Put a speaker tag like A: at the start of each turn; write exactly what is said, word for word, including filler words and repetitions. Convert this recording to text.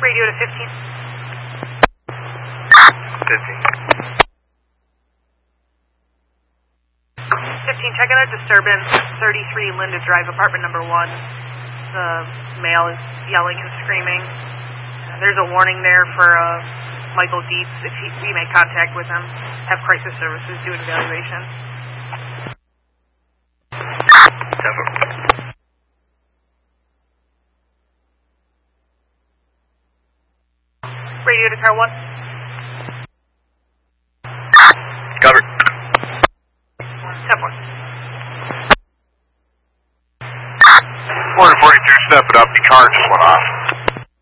A: Radio to fifteen.
B: fifteen.
A: fifteen, checking a disturbance, thirty-three Linda Drive, apartment number one. The male is yelling and screaming. There's a warning there for uh, Michael Dietz. If he, we make contact with him, have crisis services do an evaluation. Radio to car one.
B: Covered.
A: ten one.
B: four forty-two, step it up. The car just went off.